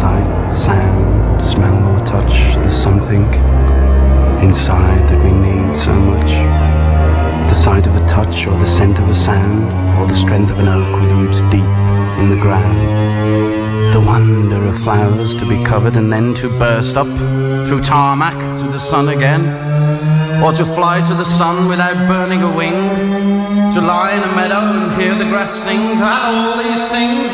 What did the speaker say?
sight, sound, smell or touch, there's something inside that we need so much. The sight of a touch, or the scent of a sound, or the strength of an oak with roots deep in the ground. The wonder of flowers to be covered and then to burst up through tarmac to the sun again, or to fly to the sun without burning a wing, to lie in a meadow and hear the grass sing, to have all these things